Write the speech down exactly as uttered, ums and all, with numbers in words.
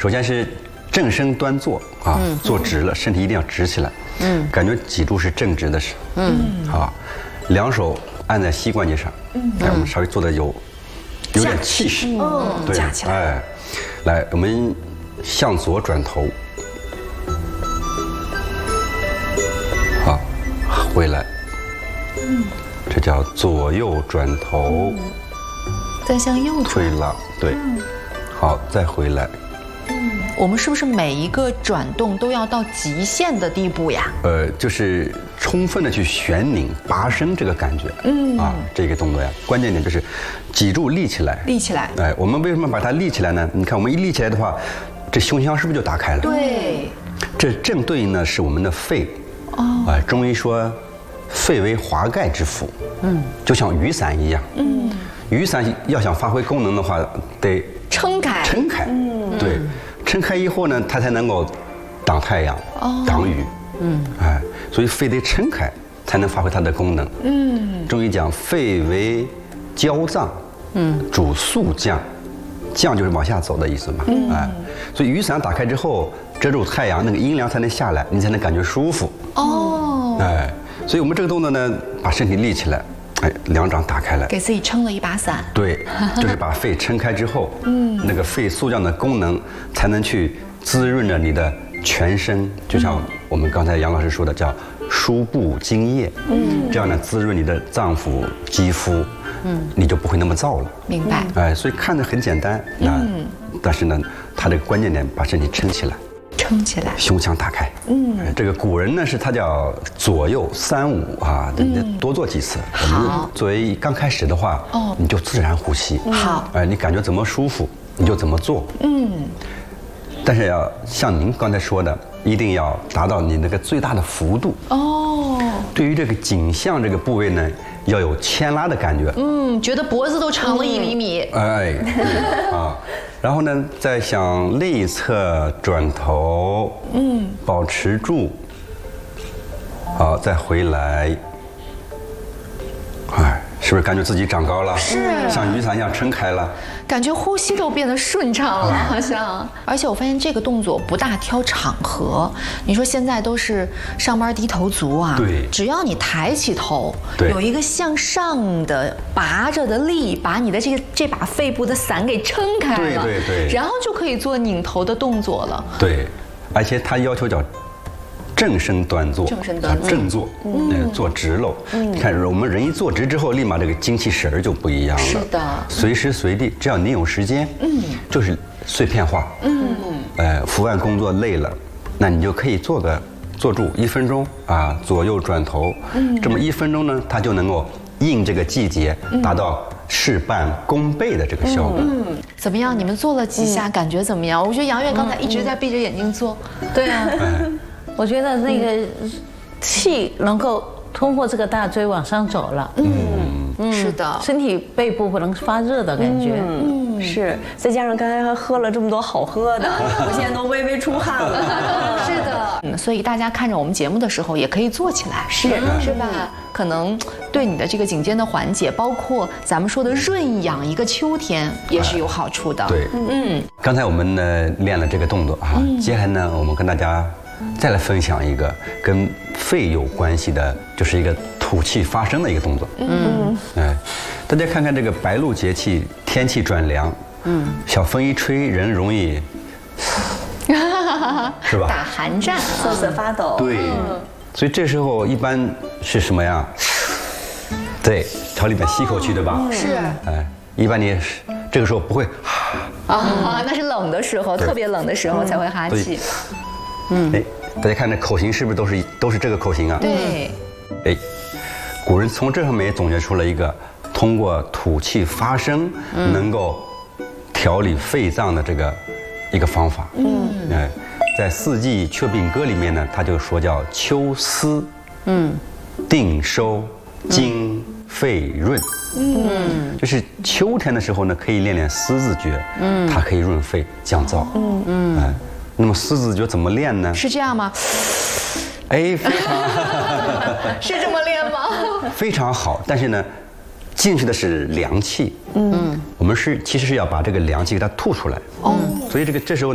首先是正身端坐啊，嗯、坐直了，身体一定要直起来。嗯，感觉脊柱是正直的，是。嗯，好，两手按在膝关节上。嗯，来，我们稍微做的有有点气势。 嗯， 对， 架起来。 哎，来，我们向左转头。好，回来。嗯，这叫左右转头。嗯、 再向右转。 推拉，对。嗯、好，再回来。 嗯，我们是不是每一个转动都要到极限的地步呀？ 呃，就是充分的去旋拧、拔升这个感觉。嗯啊，这个动作呀，关键点就是脊柱立起来。 立起来。 哎，我们为什么把它立起来呢？你看，我们一立起来的话，这胸腔是不是就打开了？ 对。 这正对应的是我们的肺。哦。啊，中医说，肺为华盖之府。嗯。就像雨伞一样。嗯。雨伞要想发挥功能的话，得撑开。 撑开。嗯。对，撑开以后呢，它才能够挡太阳、哦、挡雨。嗯，哎，所以肺得撑开，才能发挥它的功能。嗯，中医讲肺为焦脏，嗯，主肃降，降就是往下走的意思嘛。嗯，哎，所以雨伞打开之后，遮住太阳，那个阴凉才能下来，你才能感觉舒服。哦，哎，所以我们这个动作呢，把身体立起来。哎，两掌打开来， 给自己撑了一把伞。 对，就是把肺撑开之后，嗯，那个肺肃降的功能才能去滋润着你的全身，就像我们刚才杨老师说的，叫输布津液，嗯，这样呢滋润你的脏腑、肌肤，嗯，你就不会那么燥了。 明白。 哎，所以看着很简单，嗯，但是呢，它这个关键点把身体撑起来。 撑起来， 胸腔打开。嗯，这个古人呢是他叫左右三五啊，你多做几次。我们作为刚开始的话，哦，你就自然呼吸。 好， 哎，你感觉怎么舒服你就怎么做。嗯，但是要像您刚才说的，一定要达到你那个最大的幅度。哦，对于这个颈项这个部位呢，要有牵拉的感觉。 嗯，觉得脖子都长了一厘米。 哎，啊。然后呢，再向内侧转头，嗯，保持住，好，再回来，哎，是不是感觉自己长高了？ 是， 像雨伞一样撑开了， 感觉呼吸都变得顺畅了，好像。而且我发现这个动作不大挑场合，你说现在都是上班低头族啊， 对， 只要你抬起头，有一个向上的拔着的力，把你的这个这把肺部的伞给撑开了， 对对对， 然后就可以做拧头的动作了。 对，而且它要求叫正身端坐， 正身端坐， 正坐，嗯，坐直喽。嗯，你看我们人一坐直之后，立马这个精气神儿就不一样了。 是的， 随时随地，只要你有时间，嗯，就是碎片化。嗯，呃，伏案工作累了，那你就可以做个坐住一分钟啊，左右转头。嗯，这么一分钟呢，它就能够应这个季节，达到事半功倍的这个效果。嗯， 怎么样？你们做了几下，感觉怎么样？我觉得杨月刚才一直在闭着眼睛做。 对啊。我觉得那个气能够通过这个大椎往上走了。嗯嗯，是的， 身体背部不能发热的感觉。 嗯，是，再加上刚才还喝了这么多好喝的，我现在都微微出汗了。 是的，嗯，所以大家看着我们节目的时候也可以做起来，是是吧？可能对你的这个颈肩的缓解，包括咱们说的润养一个秋天，也是有好处的。 对，嗯，刚才我们呢练了这个动作啊，接下来呢我们跟大家再来分享一个跟肺有关系的，就是一个吐气发声的一个动作。嗯，哎，大家看看这个白露节气，天气转凉，嗯，小风一吹，人容易，是吧？ 打寒战， 瑟瑟发抖。 对，所以这时候一般是什么呀？对，朝里面吸口气，对吧？ 是。 哎，一般你这个时候不会啊，那是冷的时候，特别冷的时候才会哈气。 嗯，哎，大家看这口型是不是都是都是这个口型啊？ 对。 哎，古人从这上面也总结出了一个通过吐气发声，嗯，能够调理肺脏的这个一个方法。嗯，哎，在《四季祛病歌》里面呢，他就说叫秋思，嗯，定收经肺润。嗯，就是秋天的时候呢，可以练练思字诀，嗯，它可以润肺降燥。嗯嗯，哎。那么思字诀怎么练呢？ 是这样吗？ 哎，非常是这么练吗？ 非常好，但是呢，进去的是凉气。嗯，我们是其实是要把这个凉气给它吐出来。哦，所以这个这时候呢。